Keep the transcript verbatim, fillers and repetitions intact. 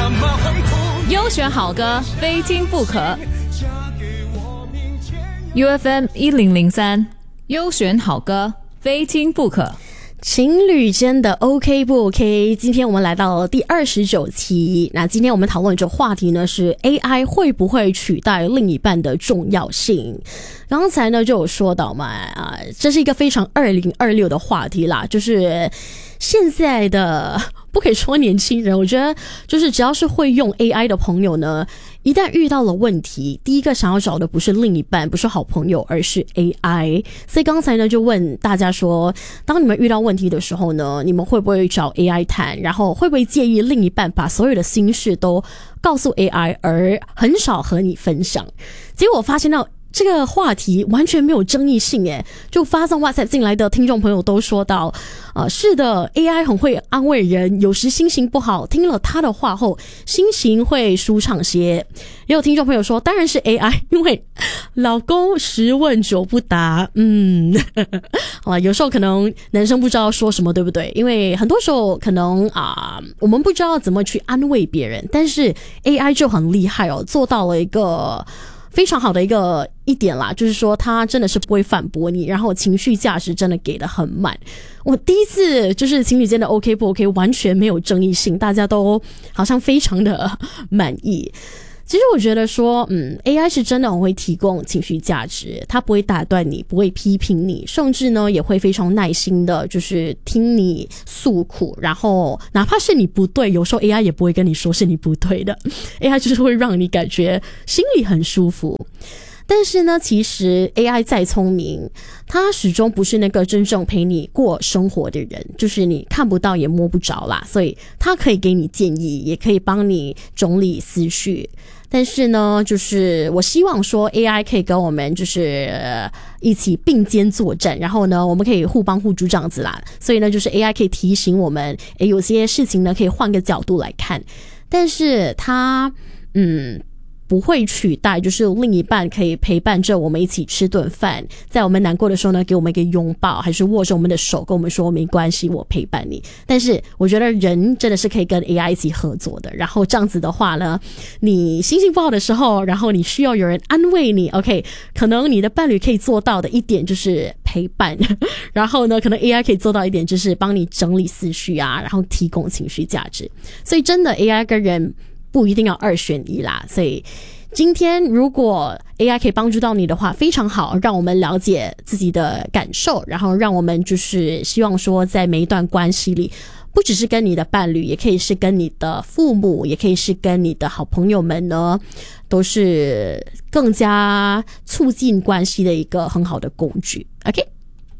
优选好歌，非听不可。U F M 一零零三，优选好歌，非听不可。 情侣间的 OK 不 OK？ 今天我们来到了第二十九期。那今天我们讨论这个话题呢，是 A I 会不会取代另一半的重要性。刚才呢就有说到嘛，啊，这是一个非常二零二六的话题啦，就是现在的不可以说年轻人，我觉得就是只要是会用 A I 的朋友呢，一旦遇到了问题，第一个想要找的不是另一半，不是好朋友，而是 A I。 所以刚才呢就问大家说，当你们遇到问题的时候呢，你们会不会找 A I 谈，然后会不会介意另一半把所有的心事都告诉 A I 而很少和你分享。结果我发现到这个话题完全没有争议性耶，就发送 WhatsApp 进来的听众朋友都说到，呃，是的 A I 很会安慰人，有时心情不好，听了他的话后心情会舒畅些。也有听众朋友说，当然是 A I， 因为老公十问九不答。嗯好啦，有时候可能男生不知道说什么，对不对？因为很多时候可能啊、呃，我们不知道怎么去安慰别人，但是 A I 就很厉害哦，做到了一个非常好的一个一点啦，就是说他真的是不会反驳你，然后情绪价值真的给得很满。我第一次就是情侣间的 OK 不 OK 完全没有争议性，大家都好像非常的满意。其实我觉得说嗯 A I 是真的很会提供情绪价值，它不会打断你，不会批评你，甚至呢也会非常耐心的就是听你诉苦，然后哪怕是你不对，有时候 A I 也不会跟你说是你不对的， A I 就是会让你感觉心里很舒服。但是呢，其实 A I 再聪明，它始终不是那个真正陪你过生活的人，就是你看不到也摸不着啦，所以它可以给你建议，也可以帮你整理思绪。但是呢，就是我希望说 A I 可以跟我们就是一起并肩作战，然后呢我们可以互帮互助这样子啦。所以呢就是 A I 可以提醒我们，诶，有些事情呢可以换个角度来看，但是它嗯不会取代就是另一半可以陪伴着我们一起吃顿饭，在我们难过的时候呢给我们一个拥抱，还是握着我们的手跟我们说没关系，我陪伴你。但是我觉得人真的是可以跟 A I 一起合作的，然后这样子的话呢，你心情不好的时候，然后你需要有人安慰你 OK， 可能你的伴侣可以做到的一点就是陪伴然后呢可能 A I 可以做到一点就是帮你整理思绪啊，然后提供情绪价值。所以真的 A I 跟人不一定要二选一啦，所以今天如果 A I 可以帮助到你的话非常好，让我们了解自己的感受，然后让我们就是希望说在每一段关系里，不只是跟你的伴侣，也可以是跟你的父母，也可以是跟你的好朋友们呢，都是更加促进关系的一个很好的工具。 OK